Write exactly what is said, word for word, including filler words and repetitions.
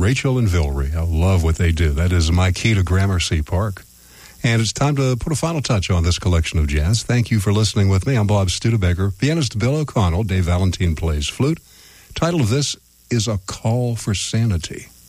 Rachel and Vilry. I love what they do. That is my key to Gramercy Park. And it's time to put a final touch on this collection of jazz. Thank you for listening with me. I'm Bob Studebaker. Pianist Bill O'Connell. Dave Valentine plays flute. Title of this is A Call for Sanity.